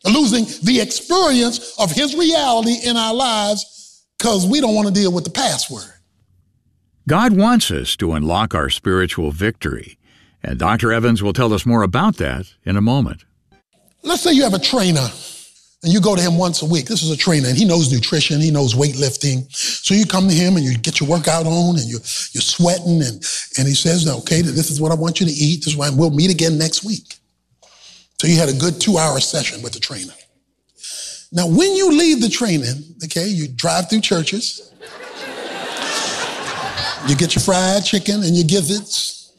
losing the experience of his reality in our lives because we don't want to deal with the password. God wants us to unlock our spiritual victory, and Dr. Evans will tell us more about that in a moment. Let's say you have a trainer and you go to him once a week. This is a trainer, and he knows nutrition, he knows weightlifting. So you come to him and you get your workout on and you're sweating, and he says, okay, this is what I want you to eat. This is why we'll meet again next week. So you had a good 2-hour session with the trainer. Now, when you leave the training, okay, you drive through churches, you get your fried chicken and your gizzards,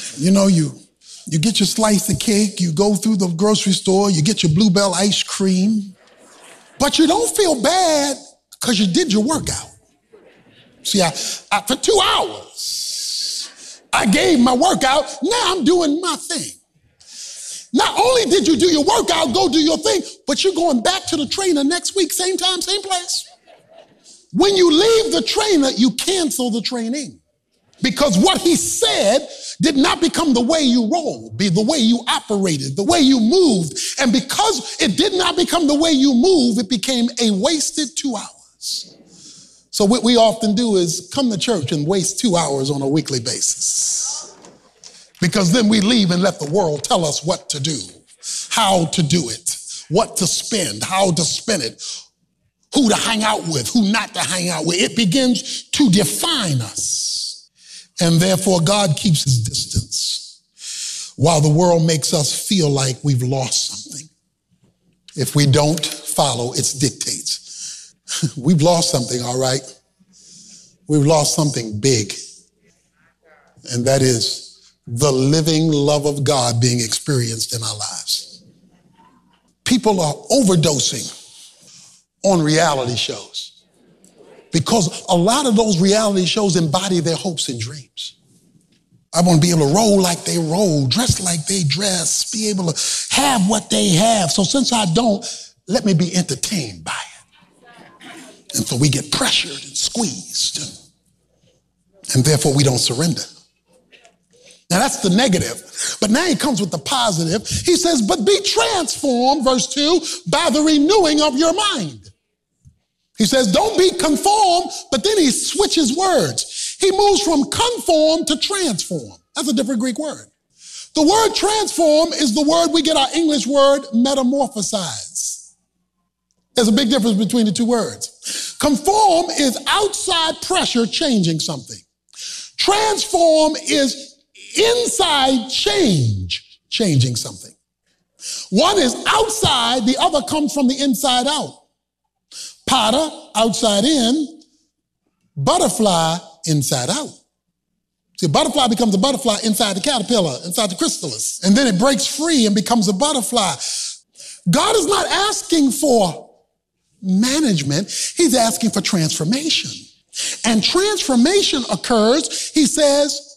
you get your slice of cake, you go through the grocery store, you get your Bluebell ice cream, but you don't feel bad because you did your workout. See, I for 2 hours, I gave my workout, now I'm doing my thing. Not only did you do your workout, go do your thing, but you're going back to the trainer next week, same time, same place. When you leave the trainer, you cancel the training because what he said did not become the way you rolled, be the way you operated, the way you moved. And because it did not become the way you move, it became a wasted 2 hours. So what we often do is come to church and waste 2 hours on a weekly basis. Because then we leave and let the world tell us what to do, how to do it, what to spend, how to spend it, who to hang out with, who not to hang out with. It begins to define us. And therefore, God keeps his distance while the world makes us feel like we've lost something if we don't follow its dictates. We've lost something, all right? We've lost something big, and that is the living love of God being experienced in our lives. People are overdosing on reality shows because a lot of those reality shows embody their hopes and dreams. I want to be able to roll like they roll, dress like they dress, be able to have what they have. So since I don't, let me be entertained by it. And so we get pressured and squeezed, and therefore we don't surrender. Now that's the negative, but now he comes with the positive. He says, but be transformed, verse 2, by the renewing of your mind. He says, don't be conformed, but then he switches words. He moves from conform to transform. That's a different Greek word. The word transform is the word we get our English word metamorphosize. There's a big difference between the two words. Conform is outside pressure changing something. Transform is inside change changing something. One is outside, the other comes from the inside out. Potter, outside in, butterfly, inside out. See, a butterfly becomes a butterfly inside the caterpillar, inside the chrysalis, and then it breaks free and becomes a butterfly. God is not asking for management, he's asking for transformation. And transformation occurs, he says,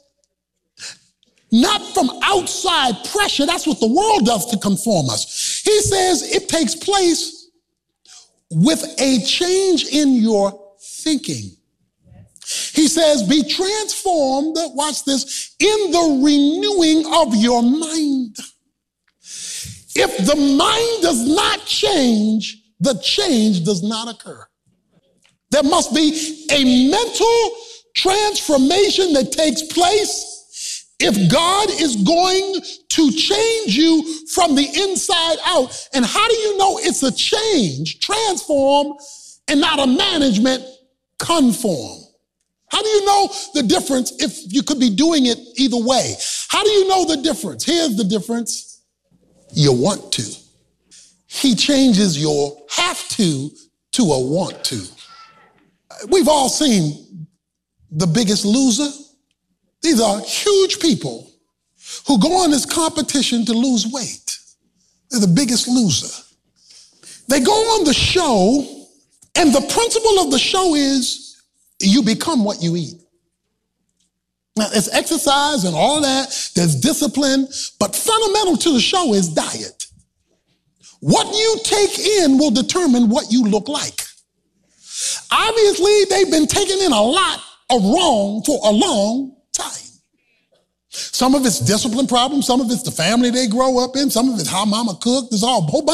not from outside pressure, that's what the world does to conform us. He says it takes place with a change in your thinking. He says, be transformed, watch this, in the renewing of your mind. If the mind does not change, the change does not occur. There must be a mental transformation that takes place if God is going to change you from the inside out. And how do you know it's a change, transform, and not a management, conform? How do you know the difference if you could be doing it either way? How do you know the difference? Here's the difference. You want to. He changes your have to a want to. We've all seen The Biggest Loser. These are huge people who go on this competition to lose weight. They're the biggest loser. They go on the show, and the principle of the show is you become what you eat. Now, it's exercise and all that. There's discipline, but fundamental to the show is diet. What you take in will determine what you look like. Obviously, they've been taking in a lot of wrong for a long time. Some of it's discipline problems, some of it's the family they grow up in, some of it's how mama cooked. There's all a whole bunch